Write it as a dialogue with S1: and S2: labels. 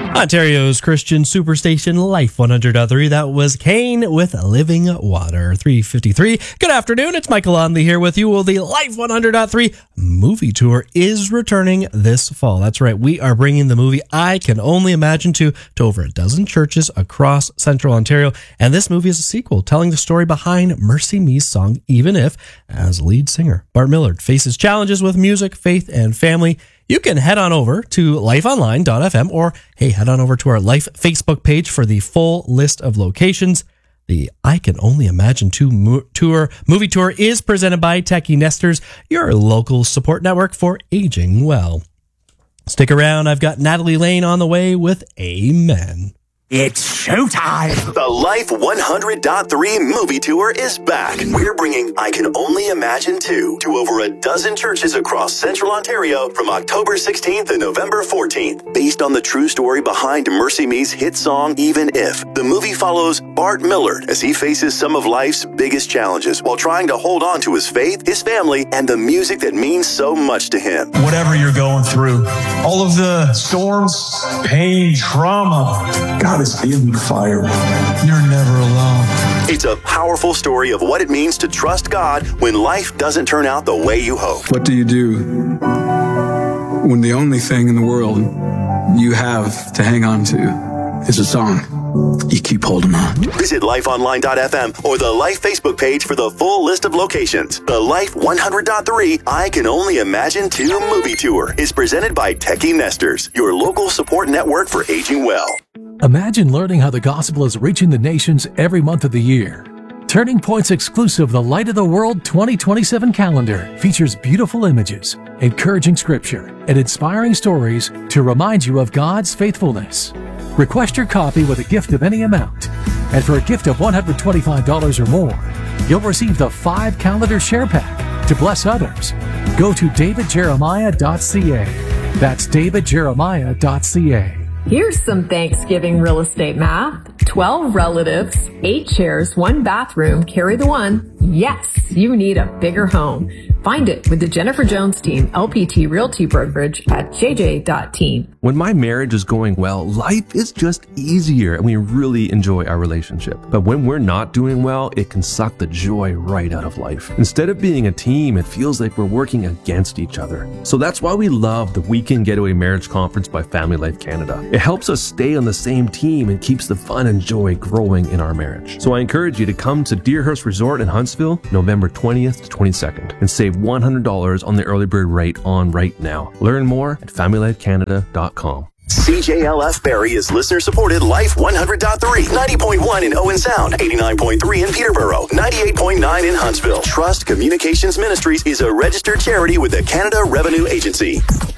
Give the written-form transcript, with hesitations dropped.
S1: Ontario's Christian Superstation Life 100.3. That was Kane with Living Water. 3:53. Good afternoon. It's Michael Onley here with you. Well, the Life 100.3 movie tour is returning this fall. That's right. We are bringing the movie I Can Only Imagine to over a dozen churches across Central Ontario. And this movie is a sequel telling the story behind Mercy Me's song, Even If, as lead singer Bart Millard faces challenges with music, faith, and family. You can head on over to lifeonline.fm or, hey, head on over to our Life Facebook page for the full list of locations. The I Can Only Imagine 2 movie tour is presented by Techie Nesters, your local support network for aging well. Stick around. I've got Natalie Lane on the way with Amen.
S2: It's showtime!
S3: The Life 100.3 movie tour is back. We're bringing I Can Only Imagine 2 to over a dozen churches across Central Ontario from October 16th and November 14th. Based on the true story behind Mercy Me's hit song, Even If, the movie follows Bart Millard as he faces some of life's biggest challenges while trying to hold on to his faith, his family, and the music that means so much to him.
S4: Whatever you're going through, all of the storms, pain, trauma, God is in the fire. You're never alone.
S3: It's a powerful story of what it means to trust God when life doesn't turn out the way you hope.
S5: What do you do when the only thing in the world you have to hang on to is a song? You keep holding on.
S3: Visit lifeonline.fm or the Life Facebook page for the full list of locations. The Life 100.3 I Can Only Imagine 2 movie tour is presented by Techie Nesters, your local support network for aging well.
S6: Imagine learning how the gospel is reaching the nations every month of the year. Turning Point's exclusive The Light of the World 2027 calendar features beautiful images, encouraging scripture, and inspiring stories to remind you of God's faithfulness. Request your copy with a gift of any amount. And for a gift of $125 or more, you'll receive the 5 calendar share pack to bless others. Go to davidjeremiah.ca. That's davidjeremiah.ca.
S7: Here's some Thanksgiving real estate math. 12 relatives, 8 chairs, 1 bathroom, carry the one. Yes, you need a bigger home. Find it with the Jennifer Jones team, LPT Realty Brokerage at jj.team.
S8: When my marriage is going well, life is just easier and we really enjoy our relationship. But when we're not doing well, it can suck the joy right out of life. Instead of being a team, it feels like we're working against each other. So that's why we love the Weekend Getaway Marriage Conference by Family Life Canada. It helps us stay on the same team and keeps the fun and joy growing in our marriage. So I encourage you to come to Deerhurst Resort in Huntsville, November 20th to 22nd, and save $100 on the early bird rate on right now. Learn more at FamilyLifeCanada.com.
S3: CJLF Barrie is listener-supported Life 100.3, 90.1 in Owen Sound, 89.3 in Peterborough, 98.9 in Huntsville. Trust Communications Ministries is a registered charity with the Canada Revenue Agency.